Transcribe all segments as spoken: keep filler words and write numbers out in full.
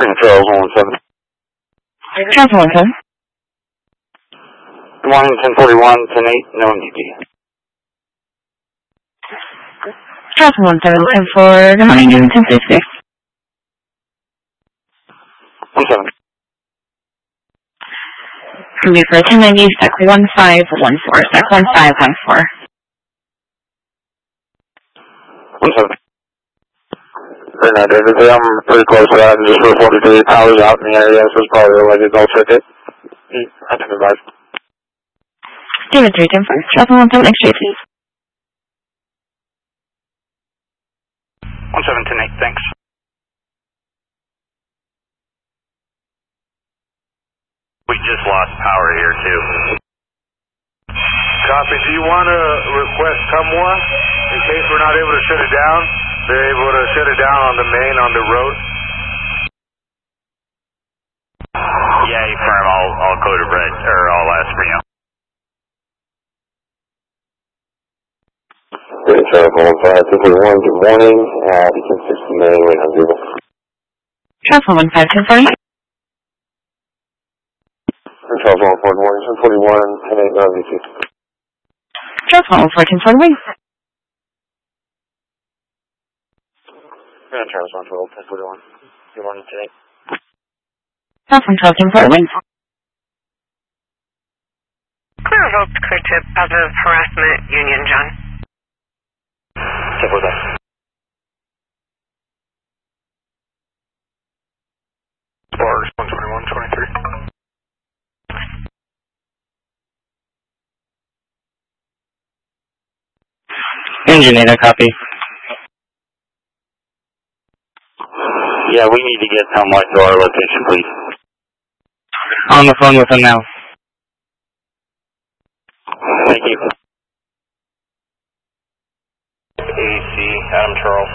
Charles one one seven. Charles one one seven. Good morning, ten forty-one, ten eight, no M D P. Charles one one seven, looking for, good morning, ten fifty-six. one seven. Can be for ten ninety, stack one five one four, stack one five one four. one seven. Very nice, David. I'm pretty close to that and just reported the powers out in the area, so it's probably a related gold circuit. I think advise. David three ten four, Charles one one seven, X-ray please. one seven, ten eight, thanks. We just lost power here too. Copy. Do you want to request come more in case we're not able to shut it down? They're able to shut it down on the main, on the road. Yeah, you firm. I'll I'll go to red or I'll ask for you. Good Charles one one five, ten forty-one, good morning. Uh, ten sixty, wait on Google. Charles one one five, ten forty. Charles one one four, good morning, ten forty-one, ten eight, no M D P. Charles one one four, ten forty-one. Yeah, Charles one twelve, ten forty-one, good morning, ten eight. Charles one twelve, ten forty-one. Clear Hope, clear tip, positive harassment, Union, John. ten forty-five. Bars one twenty-one, twenty-three. Engineer, copy. Yeah, we need to get someone to our location, please. On the phone with him now. Thank you. A C, Adam Charles.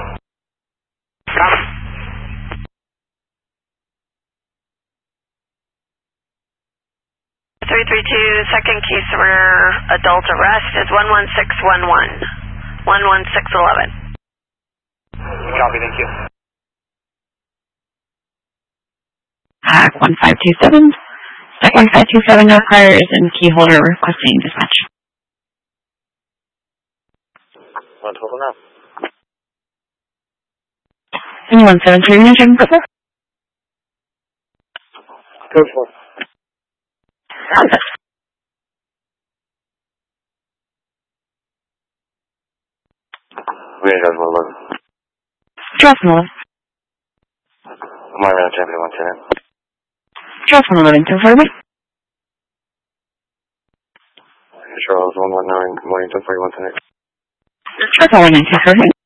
three three two, second case for adult arrest is one one six one one. one one six eleven. Copy, thank you. Hack one five two seven. Stack one five two seven, no priors and key holder requesting dispatch. one twelve now. one seven three, no checking purple. Code four. We ain't got one eleven. Charles one eleven. My man, champion one ten. Charles one eleven, ten forty-one. Charles one one nine, good morning, ten forty-one tonight. Charles one one nine, ten forty-one.